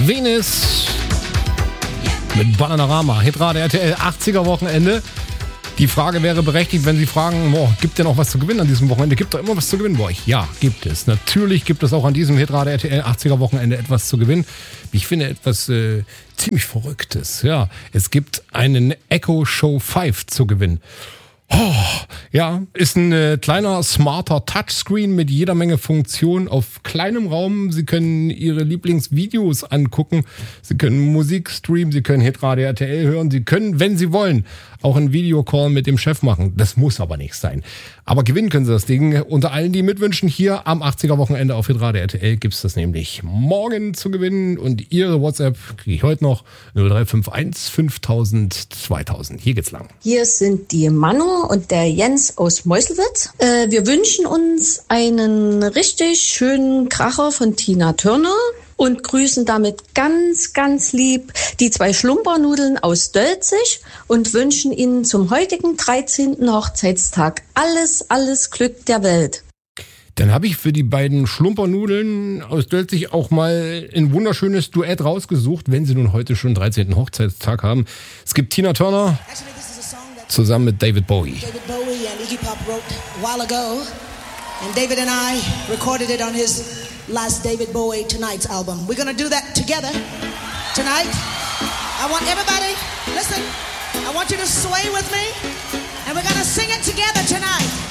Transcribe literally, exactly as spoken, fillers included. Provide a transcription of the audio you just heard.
Venus mit Bananarama, Hitradio R T L, achtziger Wochenende. Die Frage wäre berechtigt, wenn Sie fragen, boah, gibt denn auch was zu gewinnen an diesem Wochenende? Gibt doch immer was zu gewinnen bei euch? Ja, gibt es. Natürlich gibt es auch an diesem Hitradio R T L achtziger Wochenende etwas zu gewinnen. Ich finde etwas äh, ziemlich Verrücktes. Ja, es gibt einen Echo Show fünf zu gewinnen. Oh, ja, ist ein äh, kleiner, smarter Touchscreen mit jeder Menge Funktionen auf kleinem Raum. Sie können Ihre Lieblingsvideos angucken. Sie können Musik streamen, Sie können Hitradio R T L hören. Sie können, wenn Sie wollen, auch einen Videocall mit dem Chef machen. Das muss aber nicht sein. Aber gewinnen können Sie das Ding. Unter allen, die mitwünschen, hier am achtziger Wochenende auf Hitradio R T L gibt's das nämlich morgen zu gewinnen. Und Ihre WhatsApp kriege ich heute noch null drei fünf eins fünftausend zweitausend. Hier geht's lang. Hier sind die Manu und der Jens aus Meuselwitz. Äh, wir wünschen uns einen richtig schönen Kracher von Tina Turner und grüßen damit ganz, ganz lieb die zwei Schlumpernudeln aus Dölzig und wünschen Ihnen zum heutigen dreizehnten Hochzeitstag alles, alles Glück der Welt. Dann habe ich für die beiden Schlumpernudeln aus Dölzig auch mal ein wunderschönes Duett rausgesucht, wenn sie nun heute schon dreizehnten Hochzeitstag haben. Es gibt Tina Turner zusammen mit David Bowie. David Bowie and Iggy Pop wrote a while ago, and David and I recorded it on his last David Bowie Tonight's album. We're gonna do that together tonight. I want everybody, listen, I want you to sway with me, and we're gonna sing it together tonight.